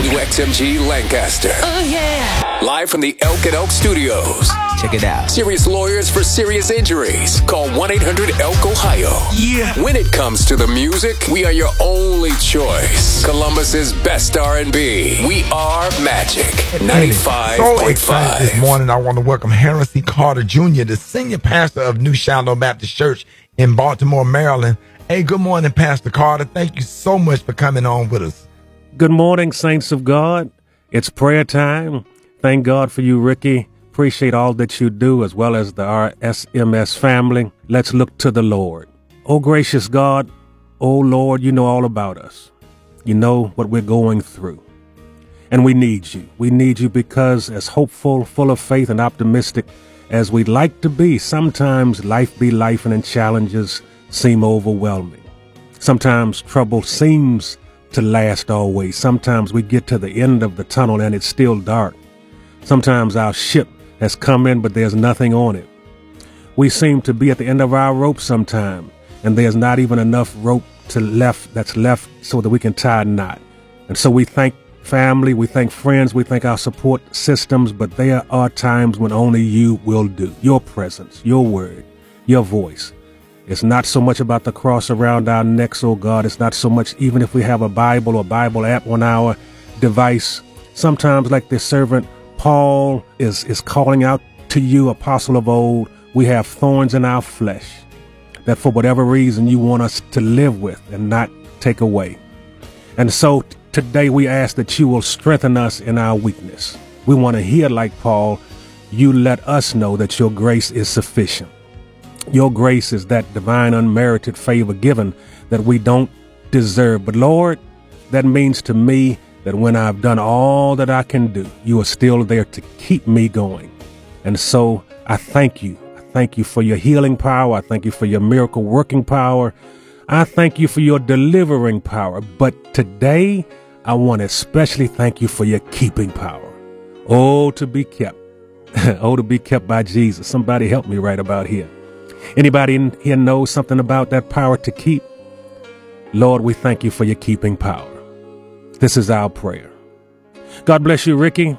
WXMG Lancaster. Oh, yeah. Live from the Elk and Elk Studios. Check it out. Serious lawyers for serious injuries. Call 1-800-ELK-OHIO. Yeah. When it comes to the music, we are your only choice. Columbus's best R&B. We are Magic 95.5. So excited this morning. I want to welcome Harris C. Carter Jr., the senior pastor of New Shiloh Baptist Church in Baltimore, Maryland. Hey, good morning, Pastor Carter. Thank you so much for coming on with us. Good morning, saints of God. It's prayer time. Thank God for you, Ricky. Appreciate all that you do, as well as the RSMS family. Let's look to the Lord. Oh, gracious God, oh, Lord, you know all about us. You know what we're going through. And we need you. We need you because as hopeful, full of faith, and optimistic as we'd like to be, sometimes life be life and challenges seem overwhelming. Sometimes trouble seems to last always. Sometimes we get to the end of the tunnel and it's still dark. Sometimes our ship has come in, but there's nothing on it. We seem to be at the end of our rope sometime, and there's not even enough rope that's left so that we can tie a knot. And so we thank family, we thank friends, we thank our support systems, but there are times when only you will do. Your presence, your word, your voice. It's not so much about the cross around our necks, oh God. It's not so much even if we have a Bible or Bible app on our device. Sometimes, like the servant Paul is calling out to you, apostle of old, we have thorns in our flesh that for whatever reason you want us to live with and not take away. And so today we ask that you will strengthen us in our weakness. We want to hear, like Paul, you let us know that your grace is sufficient. Your grace is that divine unmerited favor given that we don't deserve. But Lord, that means to me that when I've done all that I can do, you are still there to keep me going. And so I thank you. I thank you for your healing power. I thank you for your miracle working power. I thank you for your delivering power. But today, I want to especially thank you for your keeping power. Oh, to be kept. Oh, to be kept by Jesus. Somebody help me right about here. Anybody in here knows something about that power to keep? Lord, we thank you for your keeping power. This is our prayer. God bless you, Ricky.